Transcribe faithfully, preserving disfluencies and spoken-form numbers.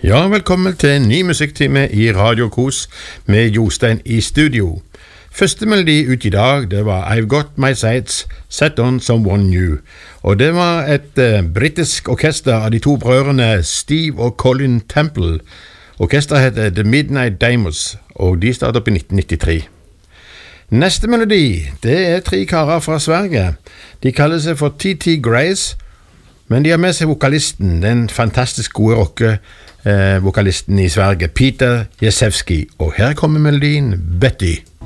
Ja, velkommen til en ny musikktime i Radio Kos med Jostein i studio. Første melodi ut i dag, det var I've Got My Sights Set On Someone New. Og det var et uh, britisk orkester av de to brødrene Steve og Colin Temple. Orkesteret heter The Midnight Dimers, og de startet opp i nitten nittitre. Neste melodi, det er tre karer fra Sverige. De kaller seg for T T Grace, men de har med seg vokalisten, den fantastisk gode rocke Eh, vokalisten i Sverige, Peter Jezewski, og her kommer melodien Betty.